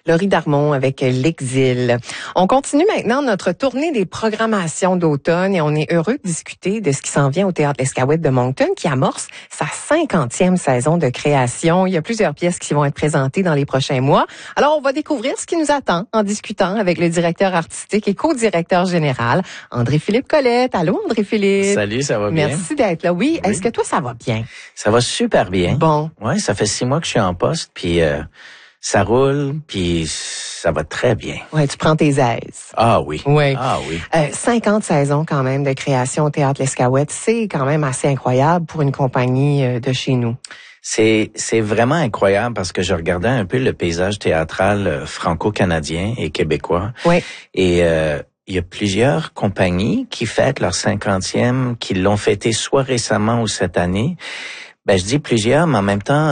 Laurie Darmon avec L'Exil. On continue maintenant notre tournée des programmations d'automne et on est heureux de discuter de ce qui s'en vient au Théâtre L'Escaouette de Moncton qui amorce sa 50e saison de création. Il y a plusieurs pièces qui vont être présentées dans les prochains mois. Alors, on va découvrir ce qui nous attend en discutant avec le directeur artistique et co-directeur général, André-Philippe Collette. Allô, André-Philippe? Salut, ça va bien? Merci d'être là. Oui, est-ce que toi, ça va bien? Ça va super bien. Bon. Ouais, ça fait 6 mois que je suis en poste, puis ça roule, puis ça va très bien. Ouais, tu prends tes aises. Ah oui. Oui. Ah oui. 50 saisons quand même de création au Théâtre L'Escaouette, c'est quand même assez incroyable pour une compagnie de chez nous. C'est vraiment incroyable parce que je regardais un peu le paysage théâtral franco-canadien et québécois. Oui. Et il y a plusieurs compagnies qui fêtent leur 50e, qui l'ont fêté soit récemment ou cette année. Ben, je dis plusieurs, mais en même temps,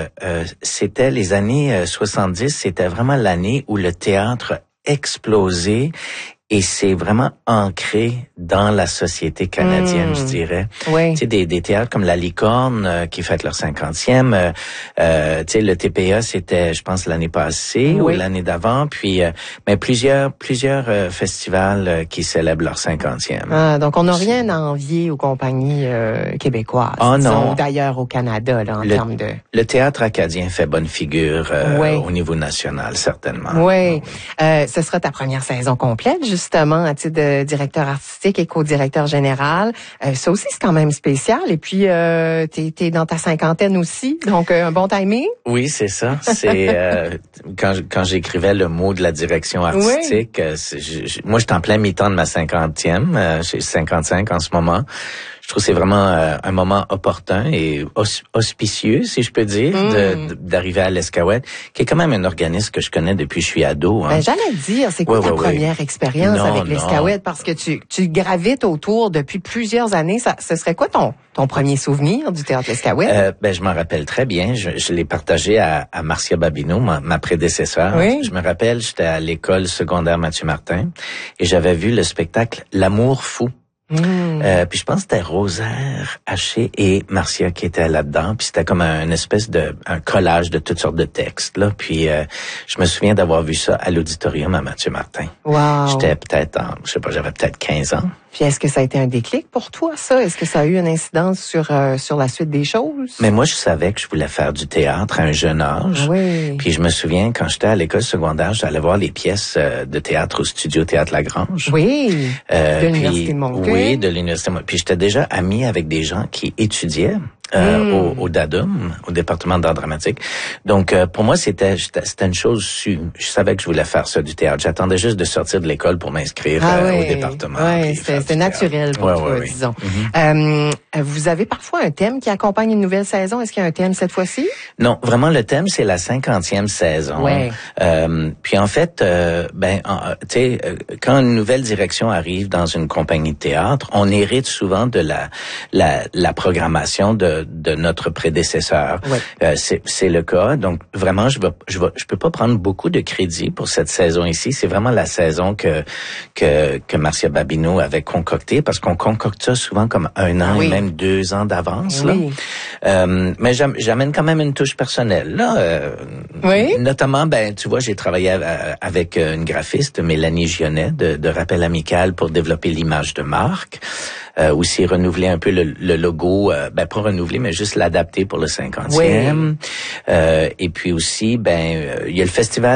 c'était les années 70, c'était vraiment l'année où le théâtre explosait et c'est vraiment ancré dans la société canadienne, je dirais. Oui. Tu sais, des théâtres comme La Licorne qui fêtent leur 50e. Tu sais, le TPA, c'était, je pense, l'année passée ou l'année d'avant. Puis, mais plusieurs festivals qui célèbrent leur 50e. Ah, donc on n'a rien à envier aux compagnies québécoises. Oh non. D'ailleurs au Canada, là, en termes de... Le théâtre acadien fait bonne figure au niveau national, certainement. Oui. Ce sera ta première saison complète, justement, à titre de directeur artistique et co-directeur général. Ça aussi, c'est quand même spécial. Et puis, t'es dans ta cinquantaine aussi, donc un bon timing. Oui, c'est ça. C'est quand j'écrivais le mot de la direction artistique, moi, j'étais en plein mi-temps de ma 50e. J'ai 55 en ce moment. Je trouve que c'est vraiment un moment opportun et auspicieux, si je peux dire, d'arriver à l'Escaouette, qui est quand même un organisme que je connais depuis que je suis ado. Hein. Ben, j'allais te dire, c'est quoi ta première expérience avec l'Escaouette? Parce que tu gravites autour depuis plusieurs années. Ce serait quoi ton premier souvenir du Théâtre L'Escaouette? Ben, je m'en rappelle très bien. Je l'ai partagé à Marcia Babineau, ma prédécesseure. Oui. Je me rappelle, j'étais à l'école secondaire Mathieu Martin et j'avais vu le spectacle L'amour fou. Puis je pense que c'était Rosaire Haché et Marcia qui étaient là-dedans. Puis c'était comme un espèce de un collage de toutes sortes de textes là. Puis je me souviens d'avoir vu ça à l'auditorium à Mathieu Martin. Wow. J'étais peut-être j'avais peut-être 15 ans. Puis est-ce que ça a été un déclic pour toi, ça? Est-ce que ça a eu une incidence sur la suite des choses? Mais moi, je savais que je voulais faire du théâtre à un jeune âge. Oui. Puis je me souviens, quand j'étais à l'école secondaire, j'allais voir les pièces de théâtre au studio Théâtre Lagrange. Oui, de l'Université de Moncton. Oui, de l'Université de Moncton. Puis j'étais déjà ami avec des gens qui étudiaient au DADUM, au département d'art dramatique. Donc, pour moi, c'était une chose je savais que je voulais faire ça, du théâtre. J'attendais juste de sortir de l'école pour m'inscrire au département. Oui, c'était naturel pour toi, disons. Vous avez parfois un thème qui accompagne une nouvelle saison. Est-ce qu'il y a un thème cette fois-ci? Non, vraiment, le thème, c'est la 50e saison. Ouais. Puis en fait, tu sais, quand une nouvelle direction arrive dans une compagnie de théâtre, on hérite souvent de la programmation de notre prédécesseur. Ouais. C'est le cas. Donc vraiment, je peux pas prendre beaucoup de crédit pour cette saison ici. C'est vraiment la saison que Marcia Babineau avait concoctée, parce qu'on concocte ça souvent comme 1 an et même 2 ans d'avance. Oui. Là. Mais j'amène quand même une touche personnelle. Là. Notamment, tu vois, j'ai travaillé avec une graphiste, Mélanie Gionnet, de Rappel Amical, pour développer l'image de marque. Aussi renouveler un peu le logo, pas renouveler, mais juste l'adapter pour le 50e. Et puis aussi, il y a le festival